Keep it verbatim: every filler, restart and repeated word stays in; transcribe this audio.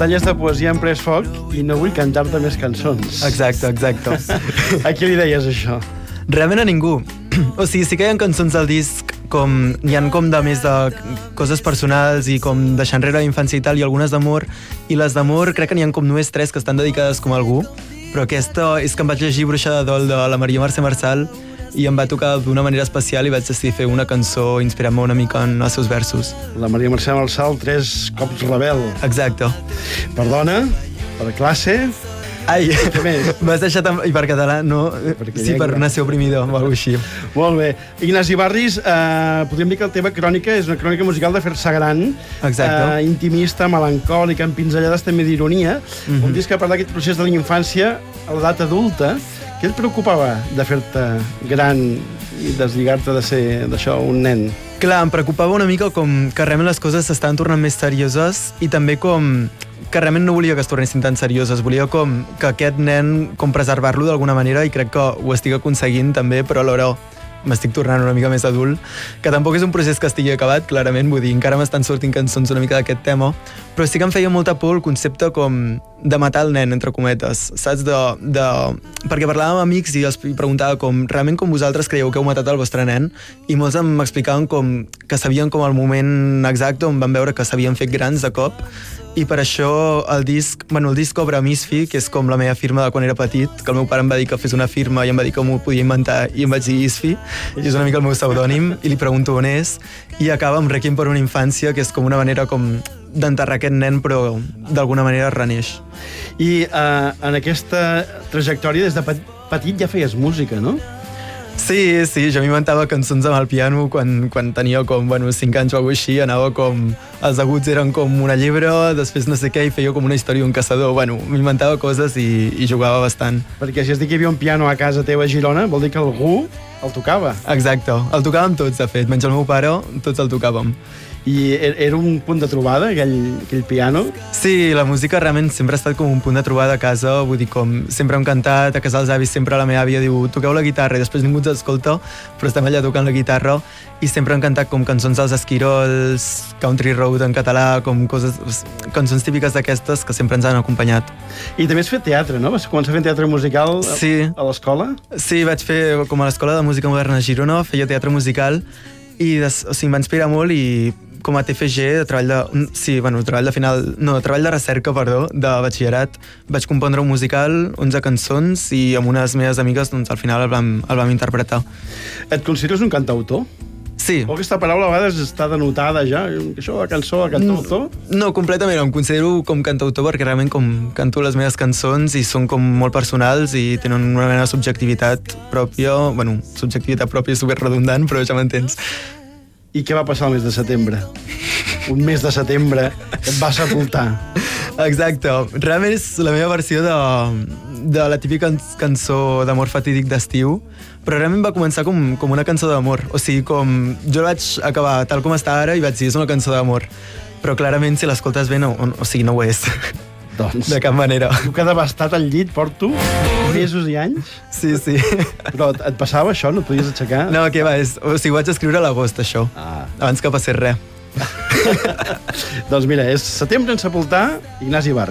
Pestanyes de poesia en pres foc i no vull cantar-te més cançons. Exacte, exacte. A qui li deies això? Realment a ningú. O sigui, sí que hi ha cançons del disc com hi han com de més de coses personals i com deixar enrere la infància i tal, i algunes d'amor, i les d'amor crec que n'hi ha com només tres que estan dedicades com a algú, però aquesta és que em vaig llegir Bruixa de Dol de la Maria Mercè Marçal i em va tocar d'una manera especial i vaig decidir fer una cançó inspirant-me una mica en els seus versos. La Maria Mercè Marçal, tres cops rebel. Exacte. Perdona, per classe... Ai, m'has deixat... En... I per català, no? Perquè sí, per nació oprimidor, o alguna així. Molt bé. Ignasi Barris, eh, podríem dir que la teva crònica és una crònica musical de fer-se gran. Exacte. Eh, intimista, melancòlica, amb pinzellades també d'ironia. Mm -hmm. Un disc que parla d'aquest procés de la infància a l'edat adulta. Què et preocupava de fer-te gran i deslligar-te de ser d'això, un nen? Clar, em preocupava una mica com que realment les coses s'estaven tornant més serioses i també com que realment no volia que es tornessin tan serioses, volia com que aquest nen com preservar-lo d'alguna manera i crec que ho estic aconseguint també, però alhora m'estic tornant una mica més adult, que tampoc és un procés que estigui acabat, clarament, vull dir, encara m'estan sortint cançons una mica d'aquest tema, però sí que em feia molta por el concepte com de matar el nen, entre cometes, saps? De, de... Perquè parlàvem amb amics i els preguntava com, realment com vosaltres creieu que heu matat el vostre nen? I molts m'explicaven com que sabien com el moment exacte on van veure que s'havien fet grans de cop, i per això el disc, bueno, el disc obre Misfi, que és com la meva firma de quan era petit, que el meu pare em va dir que fes una firma i em va dir que m'ho podia inventar i em vaig dir Isfi, i és una mica el meu pseudònim, i li pregunto on és, i acaba amb Requiem per una infància, que és com una manera com d'enterrar aquest nen, però d'alguna manera reneix. I eh, en aquesta trajectòria, des de petit ja feies música, no? Sí, sí, jo m'inventava cançons amb el piano quan, quan tenia com, bueno, cinc anys o alguna així, anava com... Els aguts eren com una llebre, després no sé què, i feia com una història d'un caçador. Bueno, m'inventava coses i, i jugava bastant. Perquè si es diu que hi havia un piano a casa teva a Girona, vol dir que algú el tocava. Exacte, el tocàvem tots, de fet, menys el meu pare, tots el tocàvem. I era un punt de trobada, aquell, aquell piano? Sí, la música realment sempre ha estat com un punt de trobada a casa, vull dir, com sempre hem cantat, a casa dels avis sempre la meva àvia diu toqueu la guitarra i després ningú ens escolta, però estem allà tocant la guitarra i sempre hem cantat com cançons dels Esquirols, Country Road en català, com coses, cançons típiques d'aquestes que sempre ens han acompanyat. I també has fet teatre, no? Vas començar fent teatre musical a, sí. a l'escola? Sí, vaig fer com a l'Escola de Música Moderna a Girona, feia teatre musical i des, o sigui, em va inspirar molt i com a T F G, de treball de... Sí, bueno, treball de final... No, treball de recerca, perdó, de batxillerat. Vaig compondre un musical, onze cançons, i amb unes meves amigues, doncs, al final el vam, el vam interpretar. Et consideres un cantautor? Sí. O aquesta paraula a vegades està denotada ja, això de cançó, de cantautor? No, no, completament, em considero com cantautor perquè realment com canto les meves cançons i són com molt personals i tenen una mena de subjectivitat pròpia, bueno, subjectivitat pròpia és super redundant, però ja m'entens. I què va passar el mes de setembre? Un mes de setembre que et va sepultar. Exacte. Realment és la meva versió de, de la típica cançó d'amor fatídic d'estiu, però realment va començar com, com una cançó d'amor. O sigui, com jo la vaig acabar tal com està ara i vaig dir, és una cançó d'amor. Però clarament, si l'escoltes bé, no, o sigui, no ho és. Doncs... De cap manera. Tu que devastat al llit porto mesos i anys. Sí, sí. Però et passava això? No et podies aixecar? No, què va, és... O sigui, ho vaig escriure a l'agost, això. Ah. Abans que passés res. Doncs mira, és Setembre en sepultar, Ignasi Barris.